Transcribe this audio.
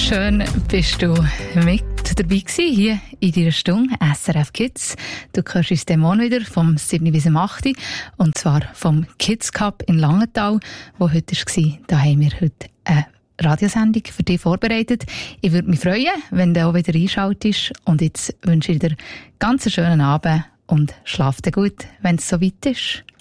schön bist du mit dabei gewesen, hier in deiner Stunde SRF Kids. Du hörst uns den Morgen wieder vom 7. bis 8. Und zwar vom Kids Cup in Langenthal, wo heute war. Da haben wir heute eine Radiosendung für dich vorbereitet. Ich würde mich freuen, wenn du auch wieder einschaltest. Und jetzt wünsche ich dir ganz einen schönen Abend und schlaf dir gut, wenn es so weit ist.